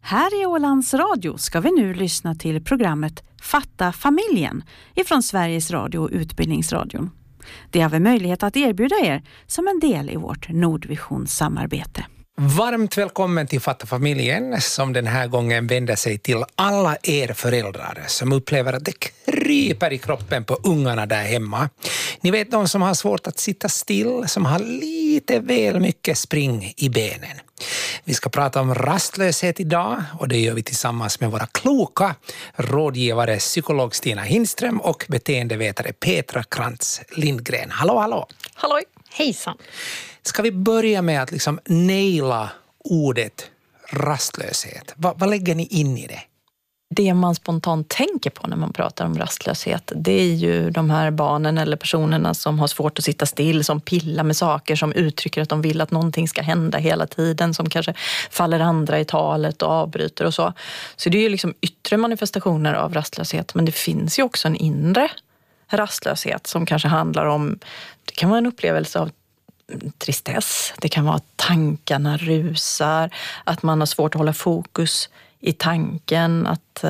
Här i Ålands Radio ska vi nu lyssna till programmet Fatta familjen ifrån Sveriges Radio och Utbildningsradion. Det har vi möjlighet att erbjuda er som en del i vårt Nordvision-samarbete. Varmt välkommen till Fatta familjen som den här gången vänder sig till alla er föräldrar som upplever att det kryper i kroppen på ungarna där hemma. Ni vet, de som har svårt att sitta still, som har lite väl mycket spring i benen. Vi ska prata om rastlöshet idag och det gör vi tillsammans med våra kloka rådgivare psykolog Stina Hindström och beteendevetare Petra Krantz Lindgren. Hallå, hallå! Halloj! Hejsan! Ska vi börja med att liksom naila ordet rastlöshet? Vad lägger ni in i det? Det man spontant tänker på när man pratar om rastlöshet, det är ju de här barnen eller personerna som har svårt att sitta still, som pillar med saker, som uttrycker att de vill att någonting ska hända hela tiden, som kanske faller andra i talet och avbryter och så. Så det är ju liksom yttre manifestationer av rastlöshet, men det finns ju också en inre rastlöshet som kanske handlar om, det kan vara en upplevelse av tristess, det kan vara att tankarna rusar, att man har svårt att hålla fokus i tanken,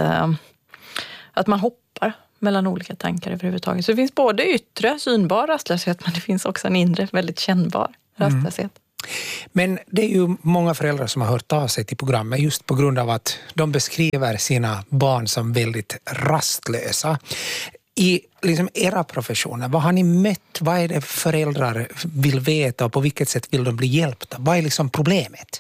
att man hoppar mellan olika tankar överhuvudtaget. Så det finns både yttre, synbar rastlöshet, men det finns också en inre, väldigt kännbar rastlöshet. Men det är ju många föräldrar som har hört av sig till programmet just på grund av att de beskriver sina barn som väldigt rastlösa. I liksom era professioner, vad har ni mött? Vad är det föräldrar vill veta och på vilket sätt vill de bli hjälpta? Vad är liksom problemet?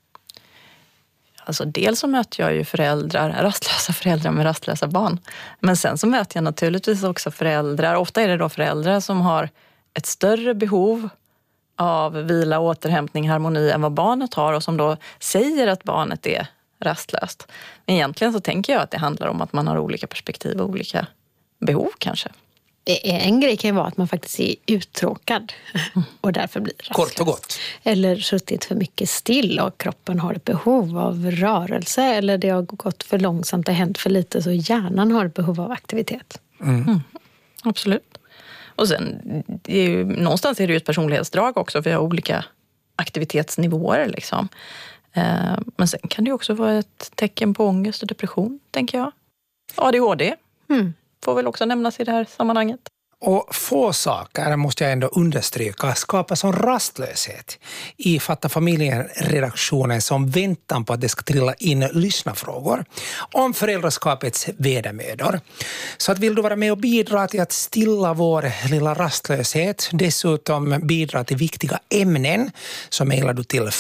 Alltså dels så möter jag ju rastlösa föräldrar med rastlösa barn. Men sen så möter jag naturligtvis också föräldrar. Ofta är det då föräldrar som har ett större behov av vila, återhämtning, harmoni än vad barnet har. Och som då säger att barnet är rastlöst. Men egentligen så tänker jag att det handlar om att man har olika perspektiv och olika behov kanske. En grej kan ju vara att man faktiskt är uttråkad och därför blir rastlös. Kort och gott. Eller suttit för mycket still och kroppen har ett behov av rörelse. Eller det har gått för långsamt, det har hänt för lite så hjärnan har ett behov av aktivitet. Absolut. Och sen, någonstans är det ju ett personlighetsdrag också. Vi har olika aktivitetsnivåer liksom. Men sen kan det ju också vara ett tecken på ångest och depression, tänker jag. ADHD. Får väl också nämnas i det här sammanhanget. Och få saker, måste jag ändå understryka, skapar sån rastlöshet i Fatta familjen-redaktionen som väntan på att det ska trilla in lyssnarfrågor om föräldraskapets vedermödor. Så att vill du vara med och bidra till att stilla vår lilla rastlöshet, dessutom bidra till viktiga ämnen, så mejlar du till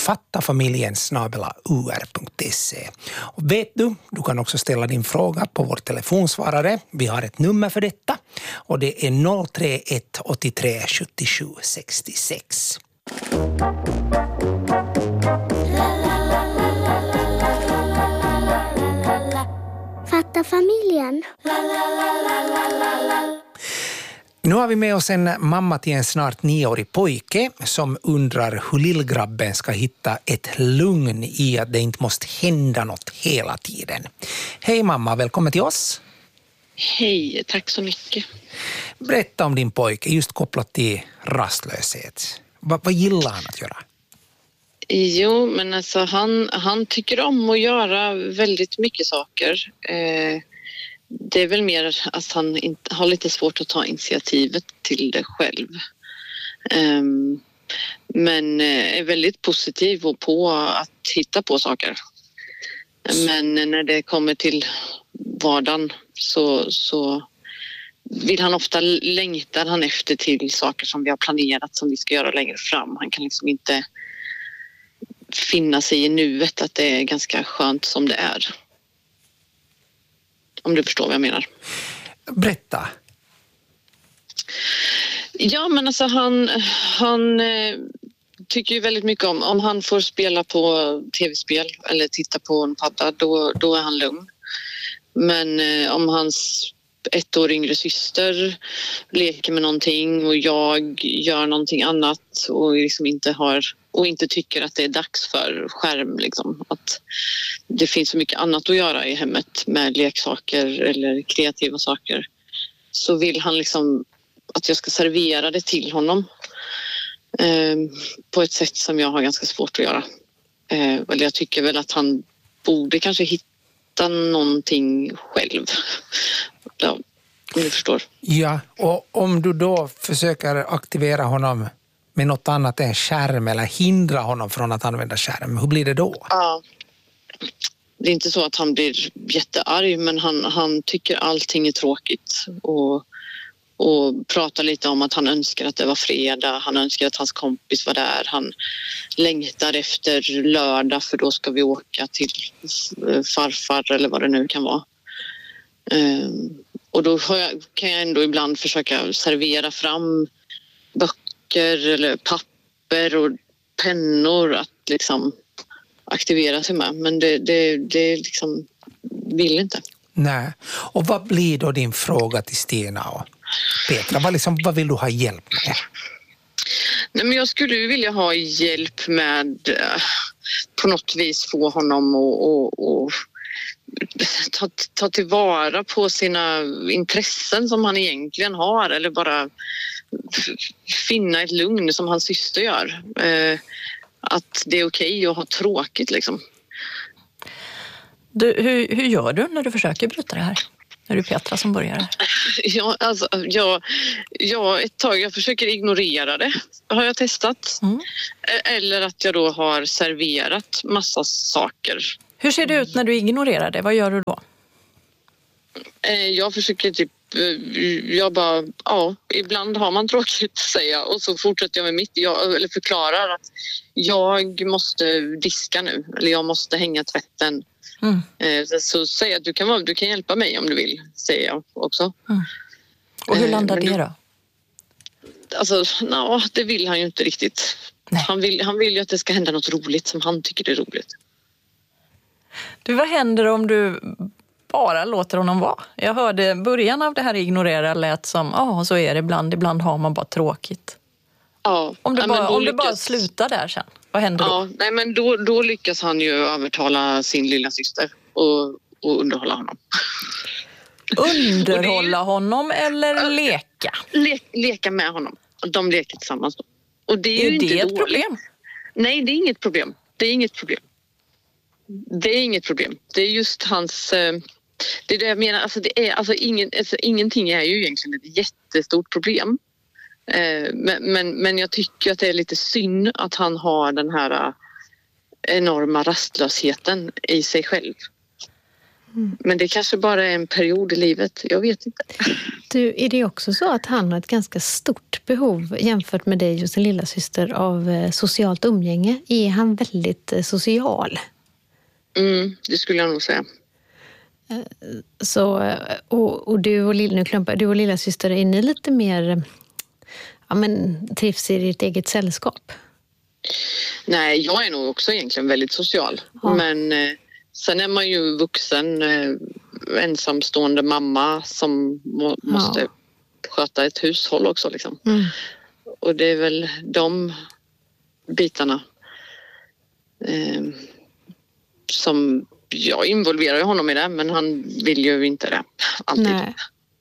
fattafamiljen@ur.se. Och vet du kan också ställa din fråga på vår telefonsvarare. Vi har ett nummer för detta och det är 031 83 77 66. Fatta familjen. Nu har vi med oss en mamma till en snart 9-årig pojke som undrar hur lillgrabben ska hitta ett lugn i att det inte måste hända något hela tiden. Hej mamma, välkommen till oss. Hej, tack så mycket. Berätta om din pojke just kopplat till rastlöshet. Vad gillar han att göra? Jo, men alltså han tycker om att göra väldigt mycket saker. Det är väl mer att han inte har lite svårt att ta initiativet till det själv. Men är väldigt positiv och på att hitta på saker. Men när det kommer till vardagen så vill han ofta längtar han efter till saker som vi har planerat som vi ska göra längre fram. Han kan liksom inte finna sig i nuet, att det är ganska skönt som det är. Om du förstår vad jag menar. Berätta. Ja, men alltså han tycker ju väldigt mycket om han får spela på tv-spel eller titta på en padda, då är han lugn. Men om hans 1 år yngre syster leker med någonting och jag gör någonting annat och liksom inte tycker att det är dags för skärm, liksom, att det finns så mycket annat att göra i hemmet med leksaker eller kreativa saker, så vill han liksom att jag ska servera det till honom på ett sätt som jag har ganska svårt att göra. Eller jag tycker väl att han borde kanske hitta någonting själv. Ja, om du förstår. Ja, och om du då försöker aktivera honom med något annat än skärm eller hindra honom från att använda skärm, hur blir det då? Ja. Det är inte så att han blir jättearg, men han tycker allting är tråkigt och pratar lite om att han önskar att det var fredag. Han önskar att hans kompis var där. Han längtar efter lördag för då ska vi åka till farfar eller vad det nu kan vara. Och då kan jag ändå ibland försöka servera fram böcker eller papper och pennor att liksom aktivera sig med. Men det liksom vill inte. Nej. Och vad blir då din fråga till Stina och Petra? Vad vill du ha hjälp med? Nej, men jag skulle vilja ha hjälp med på något vis få honom att ta tillvara på sina intressen som han egentligen har, eller bara finna ett lugn som hans syster gör. Att det är okej att ha tråkigt liksom. Hur gör du när du försöker bryta det här? Är det Petra som börjar? Ja, alltså, ett tag jag försöker ignorera det, har jag testat. Eller att jag då har serverat massa saker. Hur ser det ut när du ignorerar det? Vad gör du då? Jag försöker ibland har man tråkigt, säger jag. Och så fortsätter jag med mitt. Eller förklarar att jag måste diska nu. Eller jag måste hänga tvätten. Så säger jag att du kan hjälpa mig om du vill, säger jag också. Och hur landar det då? Alltså, det vill han ju inte riktigt. Han vill ju att det ska hända något roligt som han tycker är roligt. Vad händer om du bara låter honom vara? Jag hörde början av det här ignorera lät som, så är det ibland har man bara tråkigt. Ja. Om du bara slutar där sen, vad händer då? Ja, nej, men då lyckas han ju övertala sin lilla syster och underhålla honom. Underhålla honom eller leka? Leka med honom. De leker tillsammans då. Och det är ju inte ett problem? Nej, det är inget problem. Det är inget problem. Det är just hans... Det är det jag menar. Alltså, ingenting är ju egentligen ett jättestort problem. Men jag tycker att det är lite synd att han har den här enorma rastlösheten i sig själv. Men det kanske bara är en period i livet. Jag vet inte. Är det också så att han har ett ganska stort behov jämfört med dig och sin lilla syster av socialt umgänge? Är han väldigt social? Det skulle jag nog säga. Så, och du och lilla syster, är ni lite mer trivs i ditt eget sällskap? Nej, jag är nog också egentligen väldigt social. Ja. Men sen är man ju vuxen, ensamstående mamma som måste sköta ett hushåll också. Liksom. Och det är väl de bitarna som jag involverar honom i det, men han vill ju inte det alltid. Nej.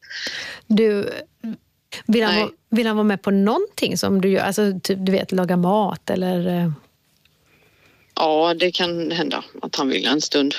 Vill han vara med på någonting som du gör? Alltså typ, du vet, laga mat eller... Ja, det kan hända att han vill en stund.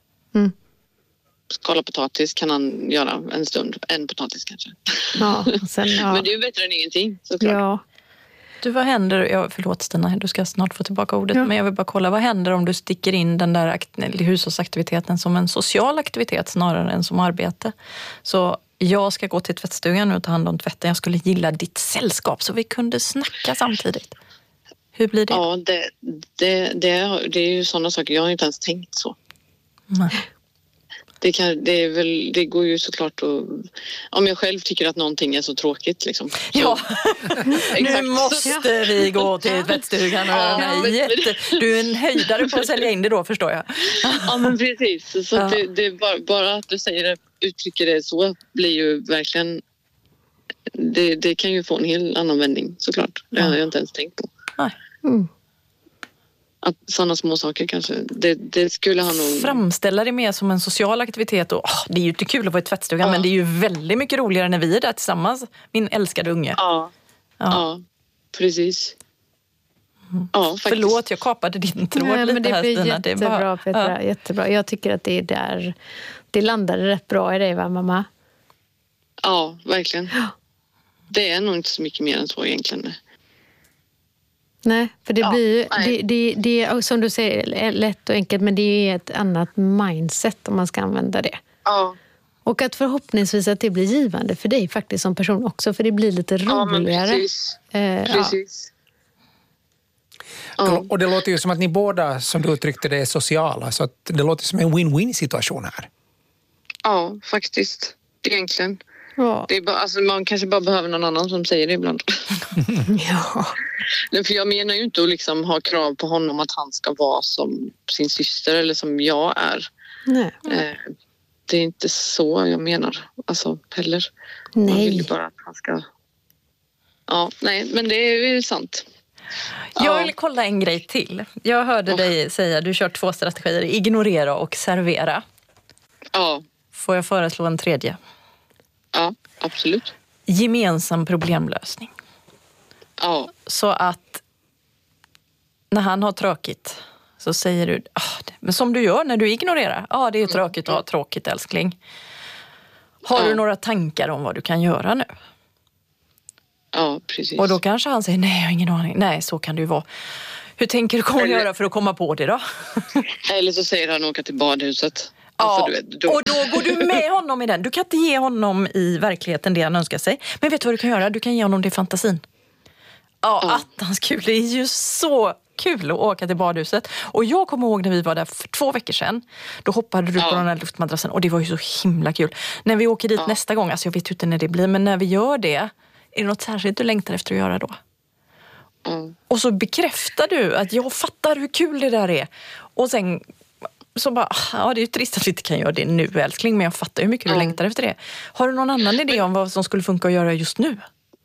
Skala potatis kan han göra en stund. En potatis kanske. Ja, men det är ju bättre än ingenting, såklart. Ja. Vad händer, förlåt Stina, du ska snart få tillbaka ordet, men jag vill bara kolla, vad händer om du sticker in den där hushållsaktiviteten som en social aktivitet snarare än som arbete? Så jag ska gå till tvättstugan och ta hand om tvätten, jag skulle gilla ditt sällskap så vi kunde snacka samtidigt. Hur blir det? Ja, det är ju sådana saker, jag har inte ens tänkt så. Nej. Det går ju såklart att... Om jag själv tycker att någonting är så tråkigt liksom. Ja, nu måste vi gå till tvättstugan och du är en höjdare på att sälja in det då, förstår jag. Ja, men precis. Så det är bara att du uttrycker det så blir ju verkligen... Det kan ju få en helt annan vändning, såklart. Det har jag inte ens tänkt på. Nej. Att sådana små saker kanske, det skulle han nog... Framställa det mer som en social aktivitet och det är ju inte kul att vara i tvättstugan, men det är ju väldigt mycket roligare när vi är där tillsammans, min älskade unge. Ja, precis. Ja, faktiskt. Förlåt, jag kapade din tråd lite men det här, blir Stina. jättebra, Petra. Jättebra. Jag tycker att det är där det landade rätt bra i dig, va, mamma? Ja, verkligen. Det är nog inte så mycket mer än så egentligen. Nej, för det blir det är som du säger lätt och enkelt, men det är ett annat mindset om man ska använda det. Ja. Och att förhoppningsvis att det blir givande för dig faktiskt som person också, för det blir lite roligare. Ja, men precis. Ja. Och det låter ju som att ni båda, som du uttryckte det, är sociala, så att det låter som en win-win situation här. Ja, faktiskt. Egentligen. Ja. Det är bara, alltså, man kanske bara behöver någon annan som säger det ibland. Ja. För jag menar ju inte att liksom ha krav på honom att han ska vara som sin syster eller som jag är. Nej. Det är inte så jag menar. Alltså, heller. Nej. Man vill ju bara att han ska... Ja, nej, men det är ju sant. Jag vill kolla en grej till. Jag hörde dig säga, du kör 2 strategier, ignorera och servera. Ja. Får jag föreslå en tredje? Ja, absolut. Gemensam problemlösning. Ja. Så att när han har tråkigt så säger du, men som du gör när du ignorerar. Det är tråkigt att ha tråkigt, älskling. Har du några tankar om vad du kan göra nu? Ja, precis. Och då kanske han säger, nej, jag har ingen aning. Nej, så kan det ju vara. Hur tänker du komma göra för att komma på det då? Eller så säger han åka till badhuset. Ja, alltså, du vet, och då går du med honom i den. Du kan inte ge honom i verkligheten det han önskar sig. Men vet du vad du kan göra? Du kan ge honom det i fantasin. Attans kul. Det är ju så kul att åka till badhuset. Och jag kommer ihåg när vi var där för 2 veckor sedan. Då hoppade du på den här luftmadrassen. Och det var ju så himla kul. När vi åker dit nästa gång, alltså jag vet ju inte när det blir. Men när vi gör det, är det något särskilt du längtar efter att göra då? Och så bekräftar du att jag fattar hur kul det där är. Och sen så bara, det är ju trist att vi inte kan göra det nu, älskling. Men jag fattar hur mycket du längtar efter det. Har du någon annan idé om vad som skulle funka att göra just nu?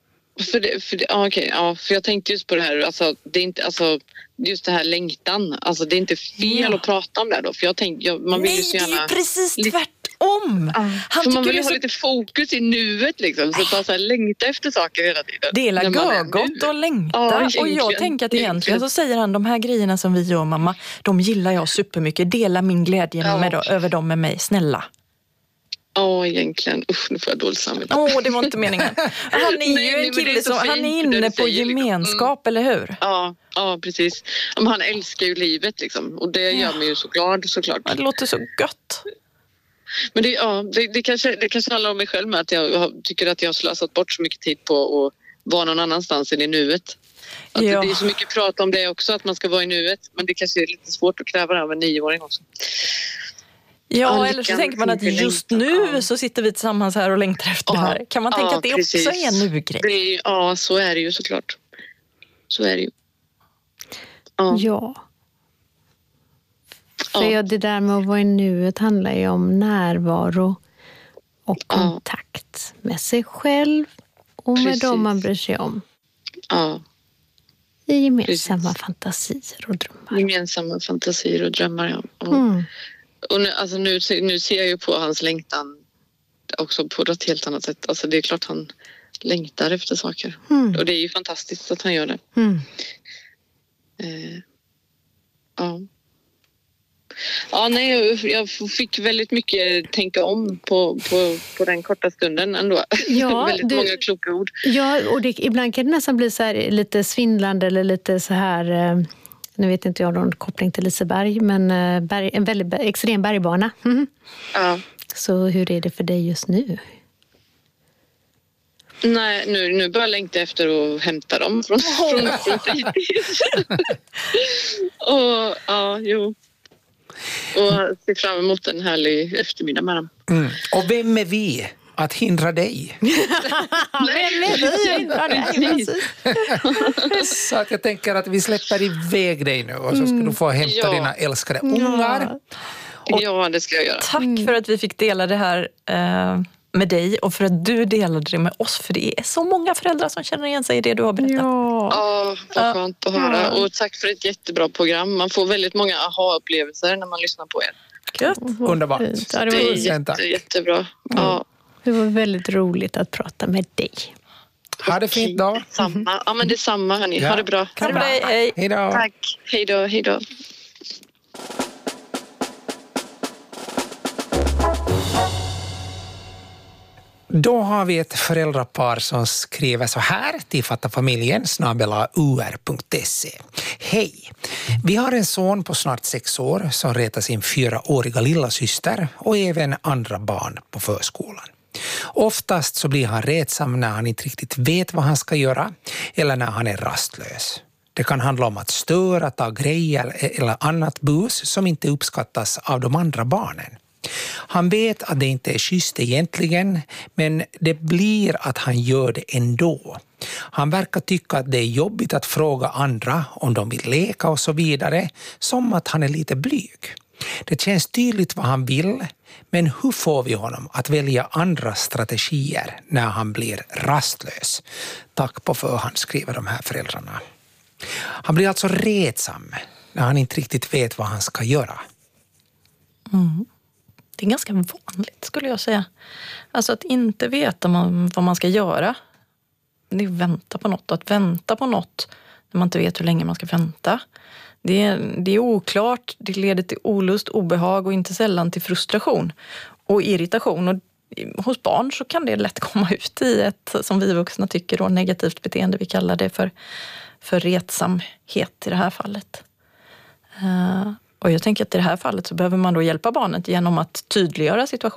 För jag tänkte just på det här, alltså, det är inte, alltså, just det här längtan, alltså det är inte fel att prata om det då, för jag tänkte, man vill ju så gärna... det är precis tvärtom! För man vill ju ha lite fokus i nuet liksom, så bara så här, längta efter saker hela tiden. Dela gott och längta, och jag tänker att egentligen så säger han, de här grejerna som vi gör, mamma, de gillar jag supermycket, dela min glädje över dem med mig, snälla. Egentligen. Usch, nu får jag dåligt samvete. Det var inte meningen. Han är ju en kille som, han är inne på gemenskap, eller hur? Ja, precis. Men han älskar ju livet liksom. Och det gör mig ju så glad, såklart. Det låter så gött. Men det kanske handlar om mig själv med att jag tycker att jag har slösat bort så mycket tid på att vara någon annanstans än i nuet. Att det är så mycket prat om det också, att man ska vara i nuet. Men det kanske är lite svårt att kräva det av en 9-åring också. Ja, eller så tänker man att just nu så sitter vi tillsammans här och längtar efter det här. Kan man tänka att det också är en nu-grej? Så är det ju såklart. Så är det ju. Ja. För det där med att vara i nuet handlar ju om närvaro och kontakt med sig själv och med dem man bryr sig om. I gemensamma fantasier och drömmar. Gemensamma fantasier och drömmar, ja. Och nu ser jag ju på hans längtan också på ett helt annat sätt. Alltså det är klart han längtar efter saker. Och det är ju fantastiskt att han gör det. Jag fick väldigt mycket tänka om på den korta stunden ändå. Ja, väldigt många kloka ord. Ja, och ibland kan det nästan bli så här lite svindlande eller lite så här... Nu vet inte jag någon koppling till Liseberg, men en väldigt extrem bergbana. Så hur är det för dig just nu? Nej, nu börjar jag längta efter att hämta dem från fritids. Och se fram emot en härlig eftermiddag med dem. Och vem är vi att hindra dig? Så att jag tänker att vi släpper iväg dig nu och så ska du få hämta dina älskade ungar. Ja, det ska jag göra. Tack för att vi fick dela det här med dig och för att du delade det med oss, för det är så många föräldrar som känner igen sig i det du har berättat. Vad skönt att höra. Och tack för ett jättebra program. Man får väldigt många aha-upplevelser när man lyssnar på er. Gött. Underbart. Det är jättebra. Det var väldigt roligt att prata med dig. Ha det fint då. Samma. Ja, men det är samma, hörni. Ja. Ha det bra. Kram på dig, hej! Hej då. Tack. Hej då, hej då. Då har vi ett föräldrapar som skriver så här till fattafamiljen@ur.se. Hej! Vi har en son på snart 6 år som retar sin 4-åriga lilla syster och även andra barn på förskolan. Oftast så blir han retsam när han inte riktigt vet vad han ska göra eller när han är rastlös. Det kan handla om att störa, ta grejer eller annat bus som inte uppskattas av de andra barnen. Han vet att det inte är schysst egentligen, men det blir att han gör det ändå. Han verkar tycka att det är jobbigt att fråga andra om de vill leka och så vidare, som att han är lite blyg. Det känns tydligt vad han vill, men hur får vi honom att välja andra strategier när han blir rastlös? Tack på förhand, skriver de här föräldrarna. Han blir alltså retsam när han inte riktigt vet vad han ska göra. Mm. Det är ganska vanligt, skulle jag säga. Alltså att inte veta vad man ska göra. Det är att vänta på något. Att vänta på något när man inte vet hur länge man ska vänta. Det är oklart, det leder till olust, obehag och inte sällan till frustration och irritation. Och hos barn så kan det lätt komma ut i ett, som vi vuxna tycker då, negativt beteende. Vi kallar det för retsamhet i det här fallet. Och jag tänker att i det här fallet så behöver man då hjälpa barnet genom att tydliggöra situationen.